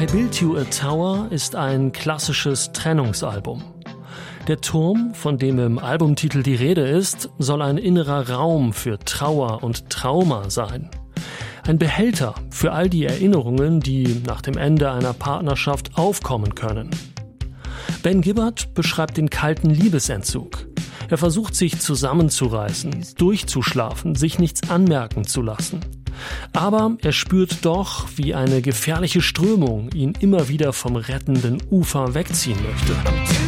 I Built You a Tower ist ein klassisches Trennungsalbum. Der Turm, von dem im Albumtitel die Rede ist, soll ein innerer Raum für Trauer und Trauma sein. Ein Behälter für all die Erinnerungen, die nach dem Ende einer Partnerschaft aufkommen können. Ben Gibbard beschreibt den kalten Liebesentzug. Er versucht, sich zusammenzureißen, durchzuschlafen, sich nichts anmerken zu lassen. Aber er spürt doch, wie eine gefährliche Strömung ihn immer wieder vom rettenden Ufer wegziehen möchte.